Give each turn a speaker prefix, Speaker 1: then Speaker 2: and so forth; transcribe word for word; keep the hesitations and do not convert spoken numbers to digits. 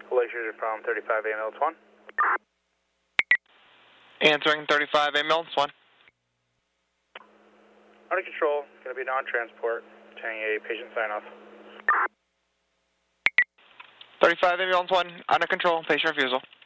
Speaker 1: Glaciers are from thirty-five ambulance one.
Speaker 2: Answering thirty-five ambulance one.
Speaker 1: Under control, going to be non-transport, obtaining a patient sign-off.
Speaker 2: thirty-five ambulance one, under control, patient refusal.